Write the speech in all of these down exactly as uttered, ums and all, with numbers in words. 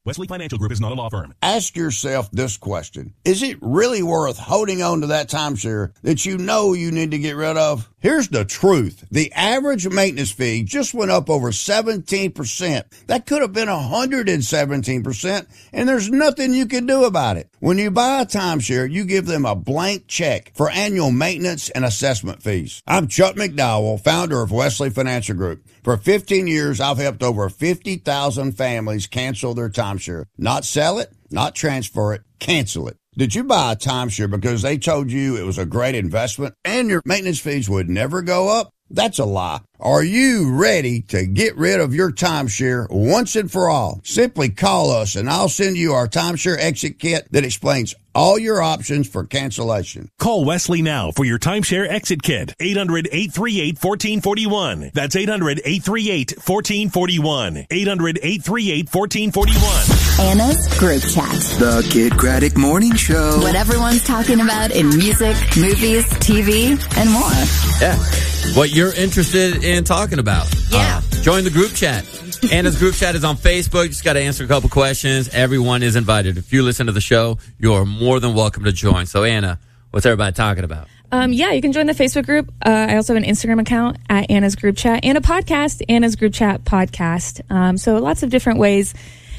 Wesley Financial Group is not a law firm. Ask yourself this question. Is it really worth holding on to that timeshare that you know you need to get rid of? Here's the truth. The average maintenance fee just went up over seventeen percent. That could have been one hundred seventeen percent, and there's nothing you can do about it. When you buy a timeshare, you give them a blank check for annual maintenance and assessment fees. I'm Chuck McDowell, founder of Wesley Financial Group. For fifteen years, I've helped over fifty thousand families cancel their timeshare. Not sell it, not transfer it, cancel it. Did you buy a timeshare because they told you it was a great investment and your maintenance fees would never go up? That's a lie. Are you ready to get rid of your timeshare once and for all? Simply call us and I'll send you our timeshare exit kit that explains all your options for cancellation. Call Wesley now for your timeshare exit kit. eight hundred, eight three eight, one four four one. That's eight hundred, eight three eight, one four four one. eight hundred, eight three eight, one four four one. Anna's Group Chat. The Kid Craddock Morning Show. What everyone's talking about in music, movies, T V, and more. Yeah. What you're interested in talking about. Yeah. Uh, join the group chat. Anna's Group Chat is on Facebook. Just got to answer a couple questions. Everyone is invited. If you listen to the show, you're more than welcome to join. So, Anna, what's everybody talking about? Um, yeah, you can join the Facebook group. Uh, I also have an Instagram account at Anna's Group Chat and a podcast, Anna's Group Chat Podcast. Um, so lots of different ways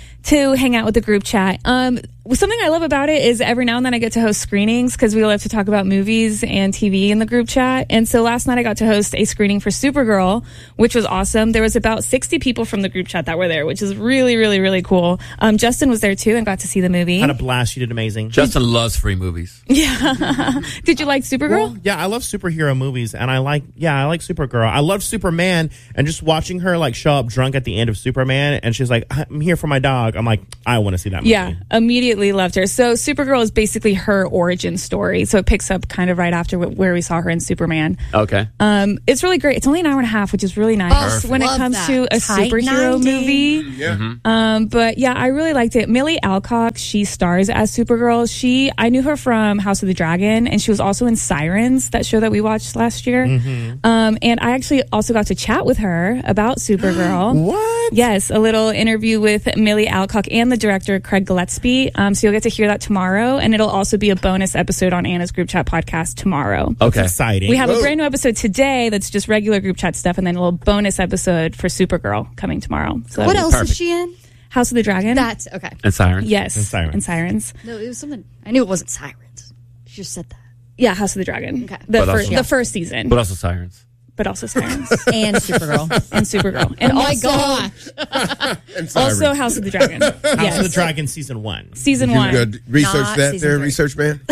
to hang out with the group chat. Um, something I love about it is every now and then I get to host screenings because we love to talk about movies and T V in the group chat. And so last night I got to host a screening for Supergirl, which was awesome. There was about sixty people from the group chat that were there, which is really, really, really cool. Um, Justin was there too and got to see the movie. Had a blast. You did amazing. Justin loves free movies. Yeah. Did you like Supergirl? Well, yeah, I love superhero movies, and I like, yeah, I like Supergirl. I love Superman, and just watching her like show up drunk at the end of Superman, and she's like, "I'm here for my dog." I'm like, I want to see that movie. Yeah, immediately loved her. So Supergirl is basically her origin story. So it picks up kind of right after where we saw her in Superman. Okay. Um, it's really great. It's only an hour and a half, which is really nice Oh, when it comes that. to a Tight superhero ninety. movie. Yeah. Mm-hmm. Um, but yeah, I really liked it. Millie Alcock, she stars as Supergirl. She, I knew her from House of the Dragon, and she was also in Sirens, that show that we watched last year. Mm-hmm. Um, and I actually also got to chat with her about Supergirl. What? Yes, a little interview with Millie Alcock and the director, Craig Gillespie. Um, so you'll get to hear that tomorrow, and it'll also be a bonus episode on Anna's Group Chat podcast tomorrow. Okay. Exciting. We have Whoa. a brand new episode today that's just regular group chat stuff, and then a little bonus episode for Supergirl coming tomorrow. So What that'll be else perfect. is she in? House of the Dragon. That's okay. And Sirens. Yes. And Sirens. And Sirens. No, it was something. I knew it wasn't Sirens. She just said that. Yeah, House of the Dragon. Okay. The, But fir- also- the first season. But also Sirens. but also Sirens. And Supergirl. And Supergirl. And Oh my also, gosh. And also House of the Dragon. House Yes. of the Dragon season one. Season You one. uh, research Not that season there, three. research man?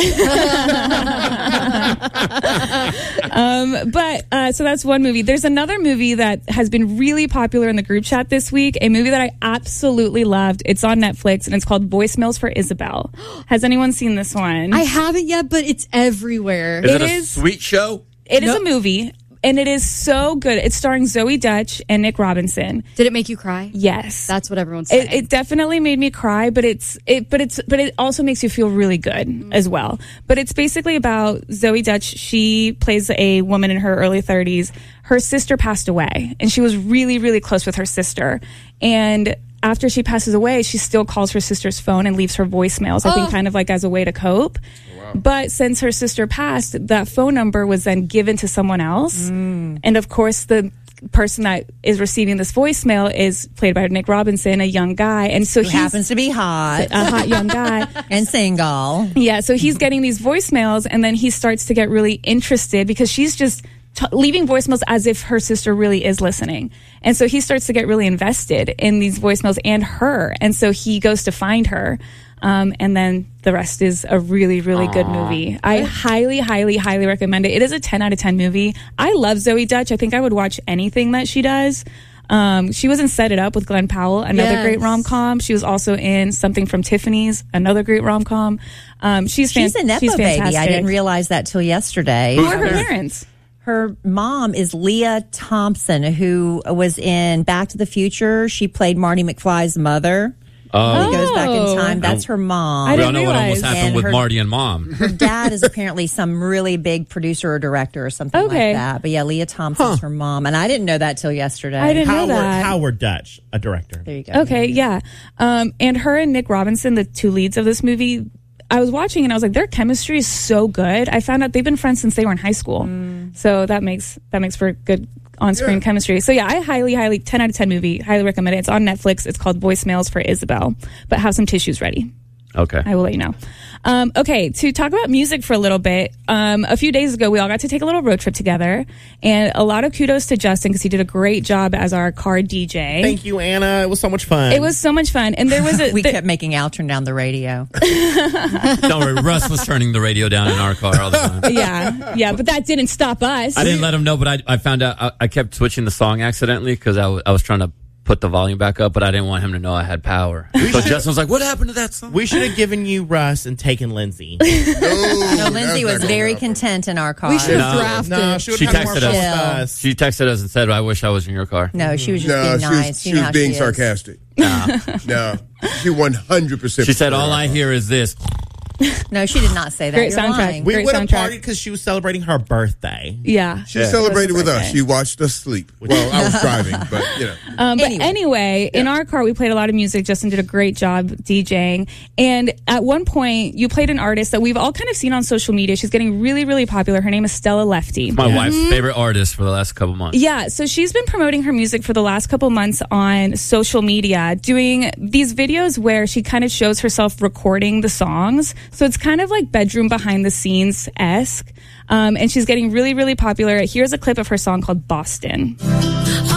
Um, but uh, so that's one movie. There's another movie that has been really popular in the group chat this week. A movie that I absolutely loved. It's on Netflix and it's called Voicemails for Isabel. Has anyone seen this one? I haven't yet, but it's everywhere. Is It it, a is- sweet show? It is Nope. a movie, and it is so good. It's starring Zoe Dutch and Nick Robinson. Did it make you cry? Yes, That's what everyone's saying. It, it definitely made me cry, but it's it, but it's but it also makes you feel really good Mm-hmm. as well. But it's basically about Zoe Dutch. She plays a woman in her early thirties. Her sister passed away, and she was really really close with her sister. And after she passes away, she still calls her sister's phone and leaves her voicemails. I think Oh. kind of like as a way to cope. But since her sister passed, that phone number was then given to someone else. Mm. And of course, the person that is receiving this voicemail is played by Nick Robinson, a young guy. And so Who he's happens to be hot a hot young guy. and single. Yeah, so he's getting these voicemails, and then he starts to get really interested because she's just t- leaving voicemails as if her sister really is listening. And so he starts to get really invested in these voicemails and her. And so he goes to find her. Um, and then the rest is a really, really good movie. I highly, highly, highly recommend it. It is a ten out of ten movie. I love Zoe Dutch. I think I would watch anything that she does. Um, she was in Set It Up with Glenn Powell, another Yes. great rom-com. She was also in Something from Tiffany's, another great rom-com. Um, she's fan- She's a Nepo she's baby. fantastic. I didn't realize that till yesterday. Who are her parents? Her mom is Leah Thompson, who was in Back to the Future. She played Marty McFly's mother. Oh. He goes back in time. That's her mom. I We all didn't know what almost realize. happened And with her- Marty and Mom. Her dad is apparently some really big producer or director or something Okay. like that. But yeah, Leah Thompson's her mom. And I didn't know that till yesterday. I didn't know Howard, that. Howard Dutch, a director. There you go. Okay, yeah. Um, and her and Nick Robinson, the two leads of this movie, I was watching and I was like, their chemistry is so good. I found out they've been friends since they were in high school. So that makes that makes for good on-screen Yeah. chemistry. So yeah, I highly, highly, ten out of ten movie. Highly recommend it. It's on Netflix. It's called Voicemails for Isabel. But have some tissues ready. Okay. I will let you know. Um, okay, to talk about music for a little bit. Um, a few days ago, we all got to take a little road trip together, and a lot of kudos to Justin because he did a great job as our car D J. Thank you, Anna. It was so much fun. It was so much fun, and there was a We th- kept making Al turn down the radio. Don't worry, Russ was turning the radio down in our car all the time. yeah, yeah, but that didn't stop us. I didn't let him know, but I, I found out I, I kept switching the song accidentally because I, w- I was trying to put the volume back up, but I didn't want him to know I had power. So Justin was like, "What happened to that song?" We should have given you Russ and taken Lindsay. No, No, Lindsay that's was not gonna very happen. content in our car. We should have No. drafted. no, she would She have had more texted fun with us. us. She texted us and said, "I wish I was in your car." No, she was just No, being she nice. was, You she know was how being is. sarcastic. No, she one hundred percent. She said, "All I hear is this." No, she did not say that. Great You're soundtrack. lying. We Great would have soundtrack. partied because she was celebrating her birthday. Yeah. She Yeah. celebrated with us. birthday. She watched us sleep. Well, I was driving, but you know. Um, but Anyway. anyway, in our car, we played a lot of music. Justin did a great job DJing. And at one point, you played an artist that we've all kind of seen on social media. She's getting really, really popular. Her name is Stella Lefty. My wife's favorite artist for the last couple months. Yeah, so she's been promoting her music for the last couple months on social media, doing these videos where she kind of shows herself recording the songs. So it's kind of like bedroom behind the scenes-esque. Um, and she's getting really, really popular. Here's a clip of her song called Boston.